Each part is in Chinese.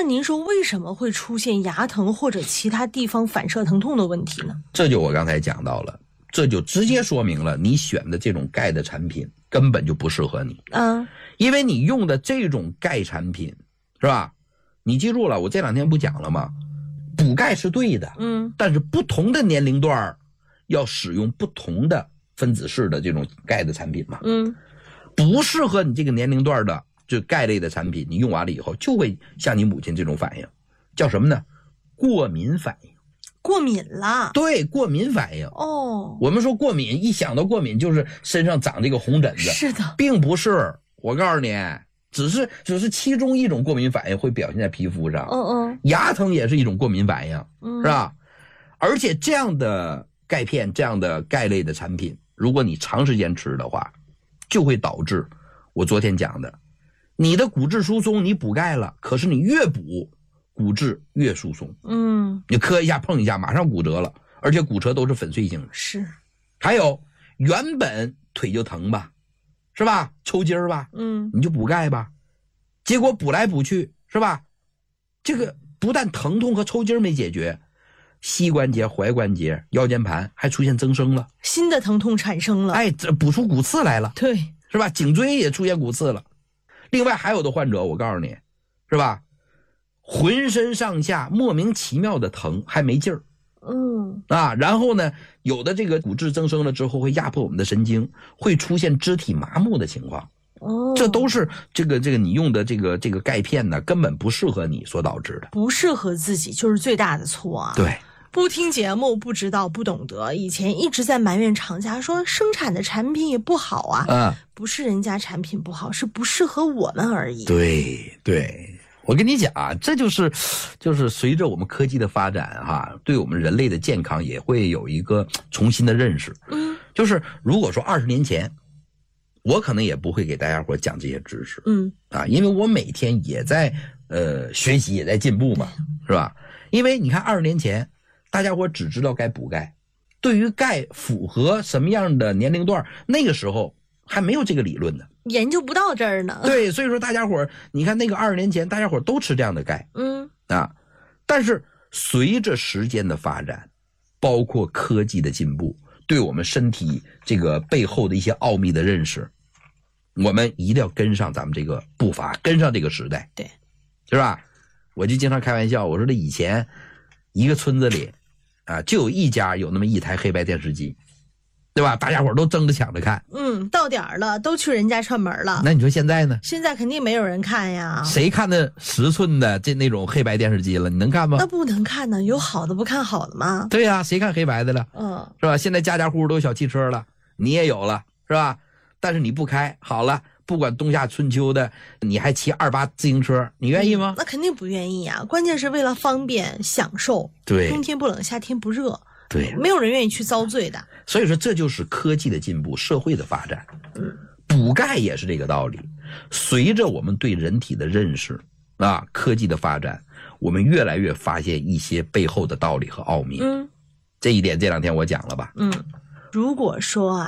您说为什么会出现牙疼或者其他地方反射疼痛的问题呢？ 这就我刚才讲到了，这就直接说明了你选的这种钙的产品根本就不适合你。因为你用的这种钙产品是吧，你记住了，我这2天不讲了吗？补钙是对的，但是不同的年龄段要使用不同的分子式的这种钙的产品嘛。不适合你这个年龄段的就钙类的产品，你用完了以后就会像你母亲这种反应，叫什么呢？过敏反应。 过敏了？对， 过敏反应。我们说过敏，一想到过敏就是身上长这个红疹子， 是的， 并不是。我告诉你，只是其中一种过敏反应会表现在皮肤上。牙疼也是一种过敏反应，是吧？而且这样的钙片，这样的钙类的产品，如果你长时間吃的话，就会导致我昨天讲的，你的骨质疏松，你补钙了，可是你越补骨质越疏松。你磕一下碰一下马上骨折了，而且骨折都是粉碎性的。 是。 还有原本腿就疼吧，是吧？抽筋儿吧，你就补钙吧，结果补来补去，是吧？这个不但疼痛和抽筋没解决，膝关节、踝关节、腰间盘还出现增生了， 新的疼痛产生了。 这补出骨刺来了。 对， 是吧？颈椎也出现骨刺了。另外还有的患者，我告诉你，是吧？浑身上下莫名其妙的疼，还没劲儿。然后呢，有的这个骨质增生了之后会压迫我们的神经，会出现肢体麻木的情况。这都是这个你用的这个钙片呢，根本不适合你所导致的。不适合自己就是最大的错啊。对。不听节目，不知道，不懂得，以前一直在埋怨厂家说生产的产品也不好啊。不是人家产品不好，是不适合我们而已。对，我跟你讲啊，这就是随着我们科技的发展对我们人类的健康也会有一个重新的认识。就是如果说20年前，我可能也不会给大家伙讲这些知识。因为我每天也在学习，也在进步嘛，是吧？因为你看20年前大家伙只知道该补钙，对于钙符合什么样的年龄段，那个时候还没有这个理论呢，研究不到这儿呢。对，所以说大家伙你看那个20年前大家伙都吃这样的钙。但是随着时间的发展，包括科技的进步，对我们身体这个背后的一些奥秘的认识，我们一定要跟上咱们这个步伐，跟上这个时代。对，是吧？我就经常开玩笑，我说这以前一个村子里就有一家有那么一台黑白电视机，对吧？大家伙都争着抢着看。到点儿了，都去人家串门了。那你说现在呢？现在肯定没有人看呀。谁看那10寸的那种黑白电视机了？你能看吗？那不能看呢，有好的不看好的吗？对呀，谁看黑白的了？是吧？现在家家户户都有小汽车了，你也有了，是吧？但是你不开，好了，不管冬夏春秋的，你还骑28自行车，你愿意吗？那肯定不愿意啊！关键是为了方便享受，对，冬天不冷，夏天不热，对，没有人愿意去遭罪的。所以说，这就是科技的进步，社会的发展。补钙也是这个道理。随着我们对人体的认识科技的发展，我们越来越发现一些背后的道理和奥秘。这一点这2天我讲了吧。如果说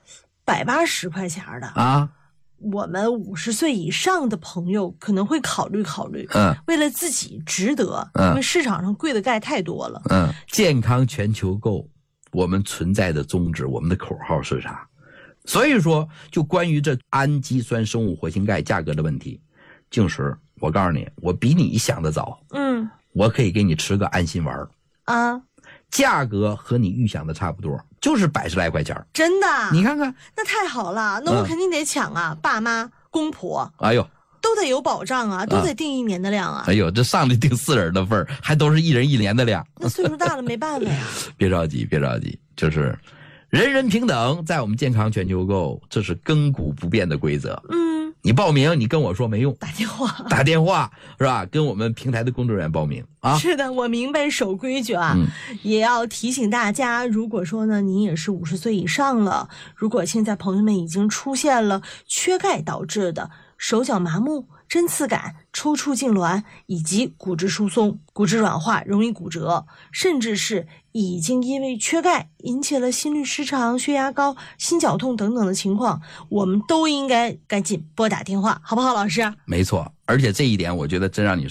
180块钱的我们50岁以上的朋友可能会考虑考虑，为了自己值得，因为市场上贵的钙太多了。健康全球购，我们存在的宗旨，我们的口号是啥？所以说，就关于这氨基酸生物活性钙价格的问题，静时，我告诉你，我比你想的早。我可以给你吃个安心丸价格和你预想的差不多，就是100来块钱。真的？你看看，那太好了，那我肯定得抢啊！爸妈、公婆，哎呦，都得有保障啊，都得订1年的量啊！哎呦，这上来订4人的份儿，还都是1人1年的量。那岁数大了没办法呀。别着急，别着急，就是人人平等，在我们健康全球购，这是亘古不变的规则。你报名，你跟我说没用，打电话是吧？跟我们平台的工作人员报名啊。是的，我明白守规矩啊。也要提醒大家，如果说呢，您也是50岁以上了，如果现在朋友们已经出现了缺钙导致的手脚麻木、针刺感、抽搐痉挛以及骨质疏松、骨质软化、容易骨折，甚至是已经因为缺钙引起了心律失常、血压高、心绞痛等等的情况，我们都应该赶紧拨打电话，好不好，老师？没错，而且这一点我觉得真让你